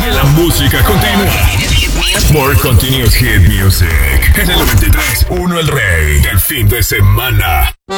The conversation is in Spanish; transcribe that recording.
Que la música continúe. More Continuous Hit Music. En el 93, uno el rey del fin de semana.